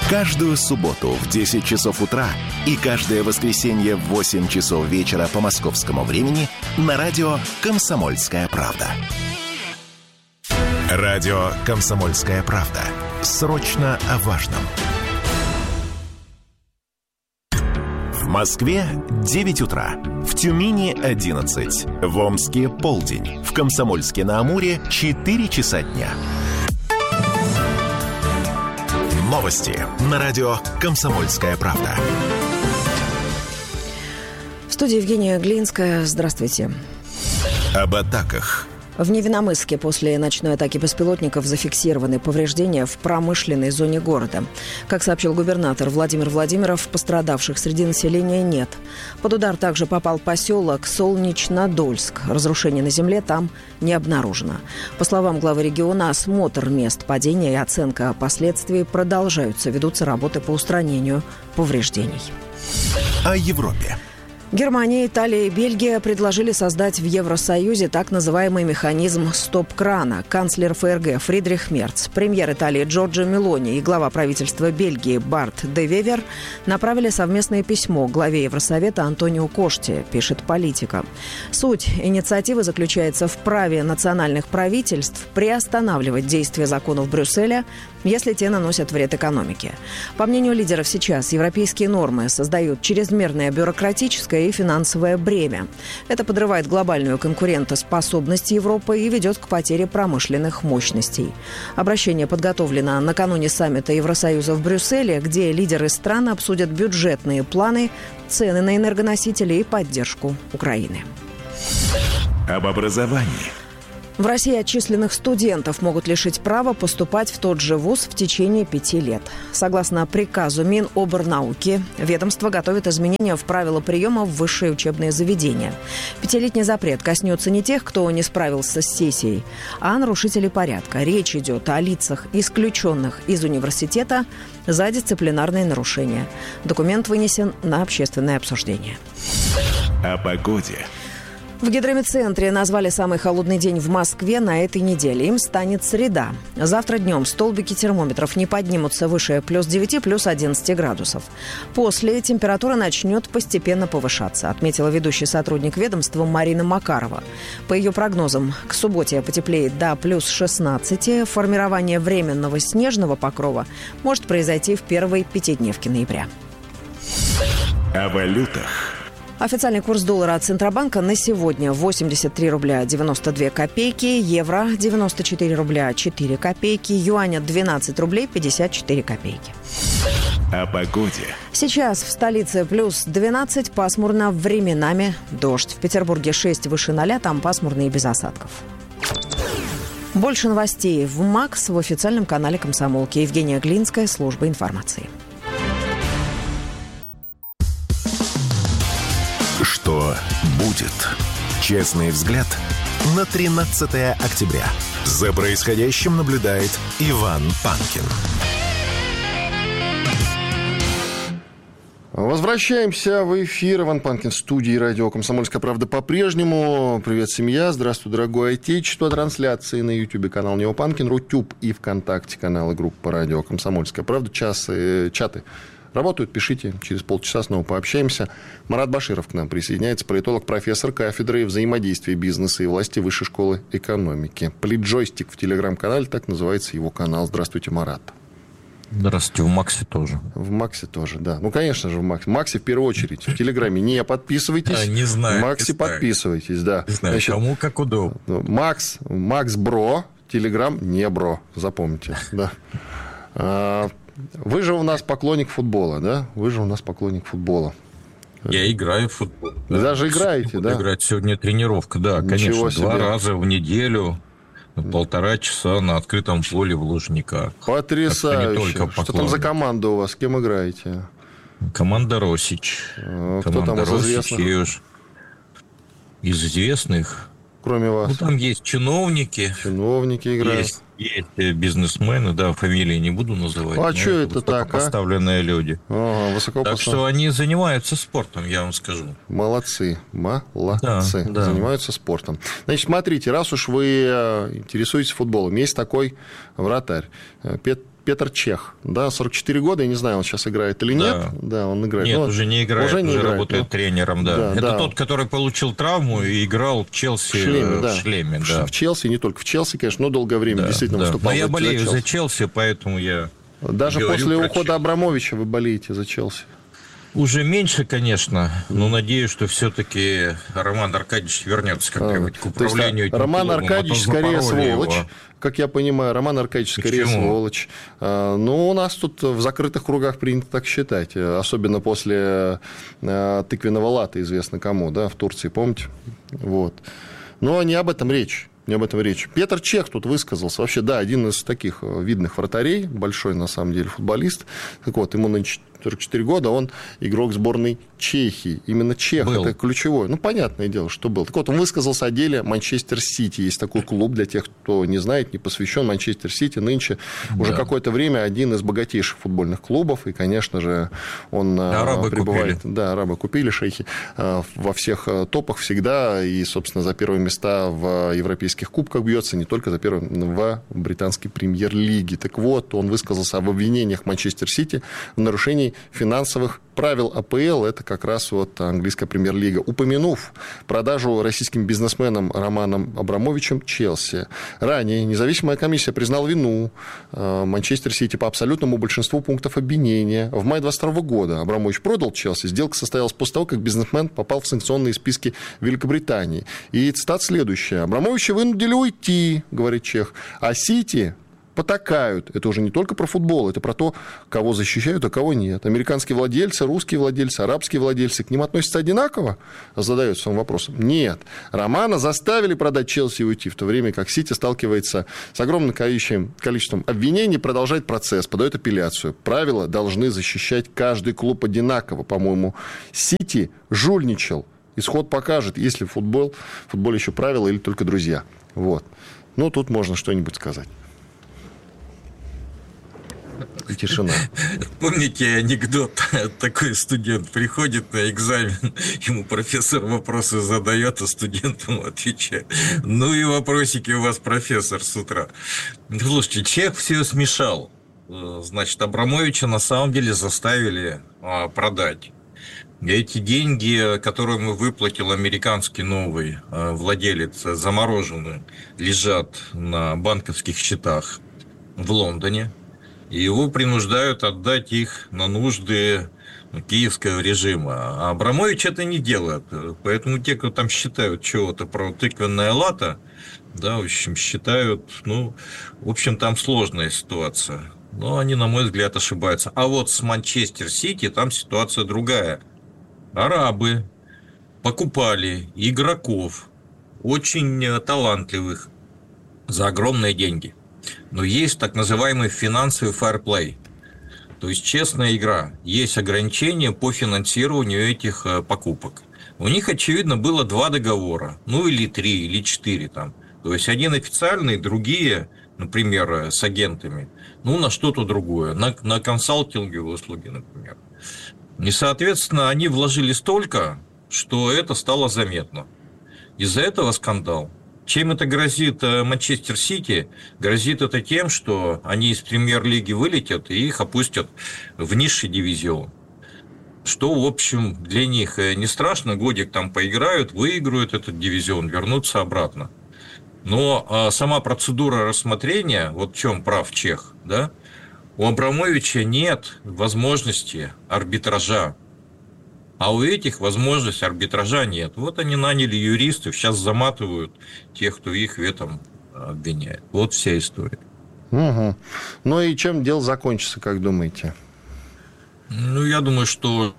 Каждую субботу в 10 часов утра и каждое воскресенье в 8 часов вечера по московскому времени на радио «Комсомольская правда». Радио «Комсомольская правда». Срочно о важном. В Москве 9 утра. В Тюмени 11. В Омске полдень. В Комсомольске-на-Амуре 4 часа дня. Новости на радио «Комсомольская правда». В студии Евгения Глинская. Здравствуйте. Об атаках. В Невинномысске после ночной атаки беспилотников зафиксированы повреждения в промышленной зоне города. Как сообщил губернатор Владимир Владимиров, пострадавших среди населения нет. Под удар также попал поселок Солнечнодольск. Разрушений на земле там не обнаружено. По словам главы региона, осмотр мест падения и оценка последствий продолжаются. Ведутся работы по устранению повреждений. О Европе. Германия, Италия и Бельгия предложили создать в Евросоюзе так называемый механизм стоп-крана. Канцлер ФРГ Фридрих Мерц, премьер Италии Джорджо Мелони и глава правительства Бельгии Барт де Вевер направили совместное письмо главе Евросовета Антонио Коште, пишет «Политика». Суть инициативы заключается в праве национальных правительств приостанавливать действие законов Брюсселя, если те наносят вред экономике. По мнению лидеров, сейчас европейские нормы создают чрезмерное бюрократическое и финансовое бремя. Это подрывает глобальную конкурентоспособность Европы и ведет к потере промышленных мощностей. Обращение подготовлено накануне саммита Евросоюза в Брюсселе, где лидеры стран обсудят бюджетные планы, цены на энергоносители и поддержку Украины. Об образовании. В России отчисленных студентов могут лишить права поступать в тот же вуз в течение 5 лет. Согласно приказу Миноборнауки, ведомство готовит изменения в правила приема в высшие учебные заведения. 5-летний запрет коснется не тех, кто не справился с сессией, а нарушителей порядка. Речь идет о лицах, исключенных из университета за дисциплинарные нарушения. Документ вынесен на общественное обсуждение. О погоде. В гидрометцентре назвали самый холодный день в Москве на этой неделе. Им станет среда. Завтра днем столбики термометров не поднимутся выше плюс 9, плюс 11 градусов. После температура начнет постепенно повышаться, отметила ведущий сотрудник ведомства Марина Макарова. По ее прогнозам, к субботе потеплеет до плюс 16. Формирование временного снежного покрова может произойти в первой пятидневке ноября. О валютах. Официальный курс доллара от Центробанка на сегодня 83 рубля 92 копейки, евро 94 рубля 4 копейки, юаня 12 рублей 54 копейки. О погоде. Сейчас в столице плюс 12, пасмурно, временами дождь. В Петербурге 6 выше 0, там пасмурно и без осадков. Больше новостей в МАКС в официальном канале «Комсомолки». Евгения Глинская, служба информации. Что будет? Честный взгляд на 13 октября. За происходящим наблюдает Иван Панкин. Возвращаемся в эфир. Иван Панкин, студии радио «Комсомольская правда» по-прежнему. Привет, семья. Здравствуй, дорогое отечество. Трансляции на YouTube канал Нео Панкин, Рутюб и ВКонтакте каналы группы радио «Комсомольская правда». Чаты работают, пишите, через полчаса снова пообщаемся. Марат Баширов к нам присоединяется, политолог, профессор кафедры взаимодействия бизнеса и власти Высшей школы экономики. Политджойстик в телеграм-канале, так называется его канал. Здравствуйте, Марат. Здравствуйте, в МАКСе тоже. В МАКСе тоже, да. Ну, конечно же, в МАКСе. В МАКСе в первую очередь. В Телеграме не подписывайтесь. Не знаю. В МАКСе подписывайтесь, да. Не знаю, значит, кому как удобно. МАКС Бро, Телеграм не Бро. Запомните, да. Вы же у нас поклонник футбола, да? Вы же у нас поклонник футбола. Я играю в футбол. Вы даже играете, да? Играть сегодня тренировка, да, Ничего конечно. себе. 2 раза в неделю, 1,5 часа на открытом поле в Лужниках. Потрясающе. Что там за команда у вас? С кем играете? Команда «Росич». Кто там из известных? Из известных? Кроме вас? Ну, там есть чиновники. Чиновники играют. Есть бизнесмены, да, фамилии не буду называть. А что это так, высокопоставленные люди. Так что они занимаются спортом, я вам скажу. Молодцы. Да. Занимаются спортом. Значит, смотрите, раз уж вы интересуетесь футболом, есть такой вратарь Петр Чех, да, 44 года, я не знаю, он сейчас играет или нет. Да, он играет. Нет, уже не играет, уже работает тренером, да. Это да. тот, который получил травму и играл в Челси в шлеме. Да. В Челси, не только в Челси, конечно, но долгое время действительно выступал. Но я болею за Челси, поэтому я даже после ухода Абрамовича вы болеете за Челси? Уже меньше, конечно, но надеюсь, что все-таки Роман Аркадьевич вернется когда-нибудь к управлению этим Роман клубом, Аркадьевич скорее сволочь. Его. Как я понимаю, Роман Аркадьевич скорее сволочь. Но у нас тут в закрытых кругах принято так считать. Особенно после тыквенного латте, известно кому, да, в Турции, помните? Вот. Но не об этом речь. Не об этом речь. Петр Чех тут высказался. Вообще, да, один из таких видных вратарей, большой, на самом деле, футболист. Так вот, ему на 44 года, он игрок сборной Чехии. Именно Чех, это ключевой. Ну, понятное дело, что был. Так вот, он высказался о деле Манчестер Сити. Есть такой клуб, для тех, кто не знает, не посвящен. Манчестер Сити нынче уже какое-то время один из богатейших футбольных клубов. И, конечно же, он пребывает... Купили. Да, арабы купили, шейхи, во всех топах всегда. И, собственно, за первые места в европейских кубках бьется, не только за первые в британской премьер-лиге. Так вот, он высказался об обвинениях Манчестер Сити в нарушении финансовых правил АПЛ, это как раз вот английская премьер-лига, упомянув продажу российским бизнесменам Романом Абрамовичем Челси. Ранее независимая комиссия признала вину Манчестер Сити по абсолютному большинству пунктов обвинения. В мае 2022 года Абрамович продал Челси. Сделка состоялась после того, как бизнесмен попал в санкционные списки Великобритании. И цитата следующая. Абрамовича вынудили уйти, говорит Чех, а Сити потакают. Это уже не только про футбол, это про то, кого защищают, а кого нет. Американские владельцы, русские владельцы, арабские владельцы к ним относятся одинаково? Задается он вопросом. Нет. Романа заставили продать Челси и уйти, в то время как Сити сталкивается с огромным количеством обвинений, продолжает процесс, подает апелляцию. Правила должны защищать каждый клуб одинаково. По-моему, Сити жульничал. Исход покажет, есть ли в футболе еще правила или только друзья. Вот. Ну, тут можно что-нибудь сказать. И тишина. Помните анекдот? Такой студент приходит на экзамен, ему профессор вопросы задает, а студент ему отвечает. Ну и вопросики у вас, профессор, с утра. Слушайте, Чех все смешал. Значит, Абрамовича на самом деле заставили продать. Эти деньги, которые ему выплатил американский новый владелец, замороженные, лежат на банковских счетах в Лондоне. И его принуждают отдать их на нужды киевского режима. А Абрамович это не делает. Поэтому те, кто там считают чего-то про тыквенное латте, да, в общем, считают, в общем, там сложная ситуация. Но они, на мой взгляд, ошибаются. А вот с Манчестер Сити там ситуация другая. Арабы покупали игроков, очень талантливых, за огромные деньги. Но есть так называемый финансовый фэрплей, то есть честная игра. Есть ограничения по финансированию этих покупок. У них, очевидно, было 2 договора, или 3, или 4 там. То есть один официальный, другие, например, с агентами, на что-то другое, на консалтинговые услуги, например. И, соответственно, они вложили столько, что это стало заметно. Из-за этого скандал. Чем это грозит Манчестер Сити? Грозит это тем, что они из премьер-лиги вылетят и их опустят в низший дивизион. Что, в общем, для них не страшно. Годик там поиграют, выиграют этот дивизион, вернутся обратно. Но сама процедура рассмотрения, вот в чем прав Чех, да? У Абрамовича нет возможности арбитража. А у этих возможности арбитража нет. Вот они наняли юристов, сейчас заматывают тех, кто их в этом обвиняет. Вот вся история. Угу. Ну и чем дело закончится, как думаете? Я думаю, что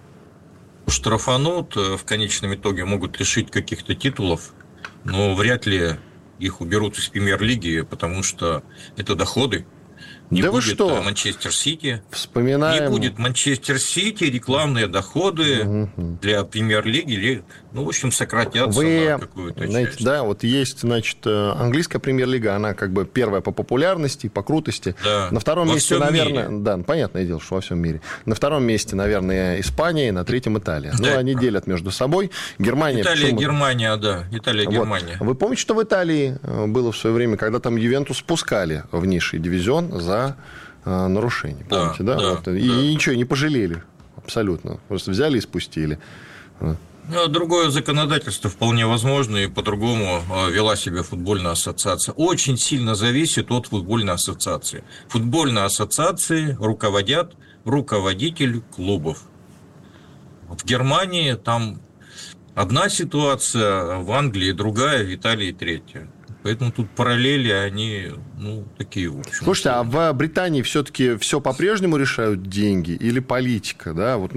штрафанут, в конечном итоге могут лишить каких-то титулов, но вряд ли их уберут из премьер-лиги, потому что это доходы. Не будет Манчестер Сити. Вспоминаем... Не будет Манчестер Сити, рекламные доходы для премьер-лиги, в общем, сократятся на какую-то часть. Да, вот есть, английская премьер-лига, она как бы первая по популярности, по крутости. Да, на втором месте, наверное... Мире. Да, понятное дело, что во всем мире. На втором месте, наверное, Испания, на третьем Италия. Да. Они делят между собой. Германия... Италия-Германия, да. Италия-Германия. Вот. Вы помните, что в Италии было в свое время, когда там Ювентус спускали в низший дивизион за нарушений. Помните, да? Вот. И ничего, не пожалели абсолютно. Просто взяли и спустили. Другое законодательство вполне возможно, и по-другому вела себя футбольная ассоциация. Очень сильно зависит от футбольной ассоциации. Футбольные ассоциации руководят руководители клубов. В Германии там одна ситуация, в Англии другая, в Италии третья. Поэтому тут параллели, они, такие, в общем. Слушайте, а в Британии все-таки все по-прежнему решают деньги или политика, да? Вот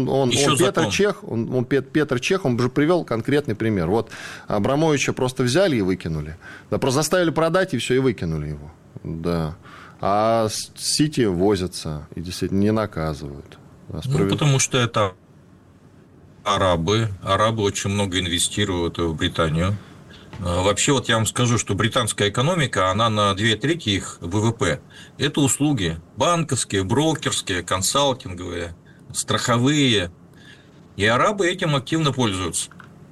Петр Чех, он же привел конкретный пример. Вот Абрамовича просто взяли и выкинули. Да, просто заставили продать, и все, и выкинули его. Да. А Сити возятся и действительно не наказывают. Потому что это арабы. Арабы очень много инвестируют в Британию. Вообще, вот я вам скажу, что британская экономика, она на 2/3 их ВВП. Это услуги банковские, брокерские, консалтинговые, страховые. И арабы этим активно пользуются.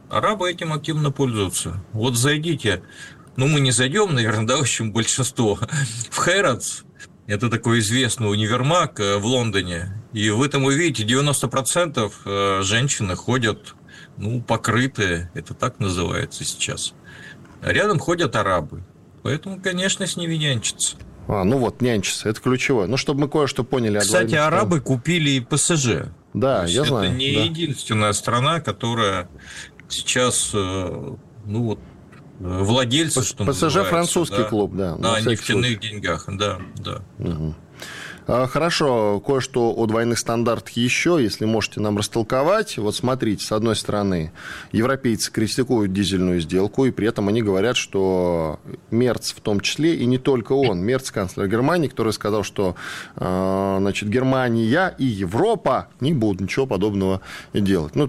Вот зайдите, мы не зайдем, наверное, в общем, большинство, в Хэрротс. Это такой известный универмаг в Лондоне. И вы там увидите, 90% женщины ходят, покрытые. Это так называется сейчас. А рядом ходят арабы. Поэтому, конечно, с ними нянчатся. Нянчатся. Это ключевое. Чтобы мы кое-что поняли. Кстати, арабы купили и ПСЖ. Да, я знаю. Это не единственная страна, которая сейчас, владельцы, что ПСЖ называется. французский клуб, да. На нефтяных деньгах, да. Угу. Хорошо, кое-что о двойных стандартах еще, если можете нам растолковать. Вот смотрите, с одной стороны, европейцы критикуют дизельную сделку, и при этом они говорят, что Мерц в том числе, и не только он, Мерц, канцлер Германии, который сказал, что Германия и Европа не будут ничего подобного делать.